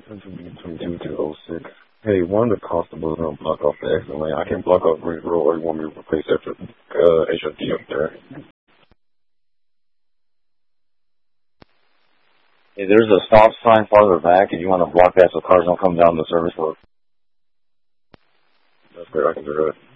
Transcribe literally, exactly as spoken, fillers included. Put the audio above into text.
twenty-two to oh six. Hey, one of the constables gonna block off the exit lane. I can block off Ridge Road, or you want me to replace that for uh, H O T up there? Hey, there's a stop sign farther back, and you want to block that so cars don't come down the service road. That's great, I can do that.